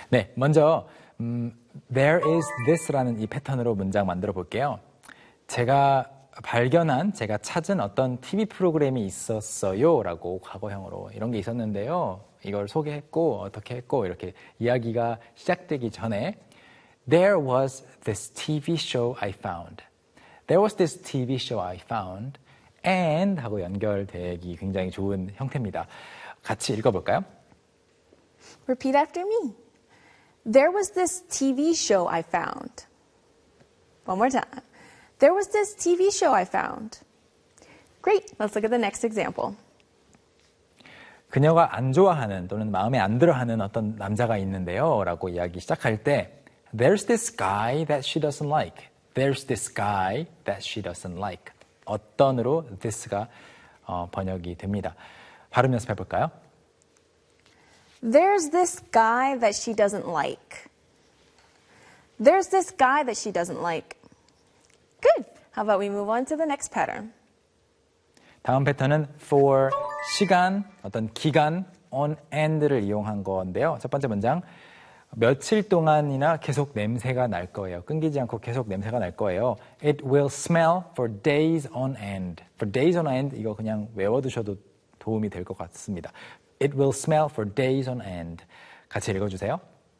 네, 먼저 there is this라는 이 패턴으로 문장 만들어 볼게요. 제가 찾은 어떤 TV 프로그램이 있었어요 라고 과거형으로 이런 게 있었는데요. 이걸 소개했고 어떻게 했고 이렇게 이야기가 시작되기 전에 There was this TV show I found. There was this TV show I found. And 하고 연결되기 굉장히 좋은 형태입니다. 같이 읽어볼까요? Repeat after me. There was this TV show I found. One more time. There was this TV show I found. Great. Let's look at the next example. 그녀가 안 좋아하는 또는 마음에 안 들어하는 어떤 남자가 있는데요. 라고 이야기 시작할 때 There's this guy that she doesn't like. There's this guy that she doesn't like. 어떤으로 this가 번역이 됩니다. 발음 연습해 볼까요? There's this guy that she doesn't like. There's this guy that she doesn't like. Good. How about we move on to the next pattern? 다음 패턴은 for 시간, 어떤 기간, on end를 이용한 건데요. 첫 번째 문장. 며칠 동안이나 계속 냄새가 날 거예요. 끊기지 않고 계속 냄새가 날 거예요. It will smell for days on end. For days on end 이거 그냥 외워두셔도 도움이 될 것 같습니다. It will smell for days on end. 같이 읽어주세요.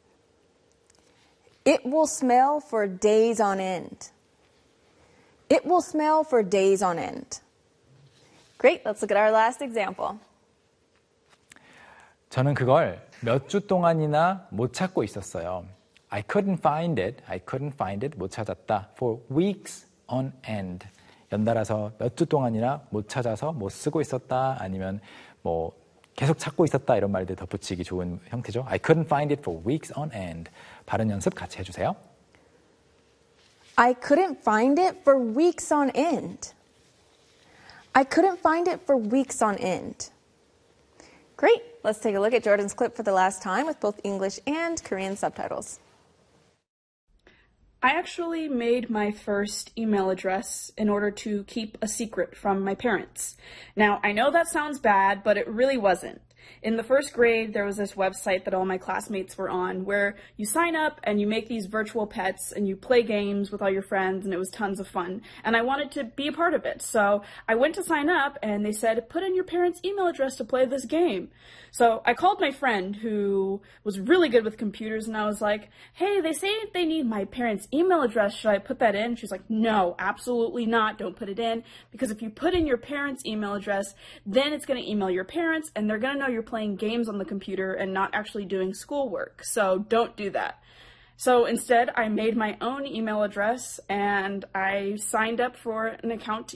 It will smell for days on end. It will smell for days on end. Great. Let's look at our last example. 저는 그걸 몇 주 동안이나 못 찾고 있었어요. I couldn't find it. I couldn't find it. 못 찾았다. For weeks on end. 연달아서 몇 주 동안이나 못 찾아서 못 쓰고 있었다. 아니면 뭐 계속 찾고 있었다. 이런 말들 덧붙이기 좋은 형태죠. I couldn't find it for weeks on end. 발음 연습 같이 해주세요. I couldn't find it for weeks on end. I couldn't find it for weeks on end. Great. Let's take a look at Jordan's clip for the last time with both English and Korean subtitles. I actually made my first email address in order to keep a secret from my parents. Now, I know that sounds bad, but it really wasn't. In the first grade, there was this website that all my classmates were on where you sign up and you make these virtual pets and you play games with all your friends, and it was tons of fun. And I wanted to be a part of it. So I went to sign up and they said, put in your parents' email address to play this game. So I called my friend who was really good with computers, and I was like, hey, they say they need my parents' email address. Should I put that in? She's like, no, absolutely not. Don't put it in. Because if you put in your parents' email address, then it's going to email your parents, and they're going to know you're playing games on the computer and not actually doing schoolwork. So don't do that. So instead, I made my own email address and I signed up for an account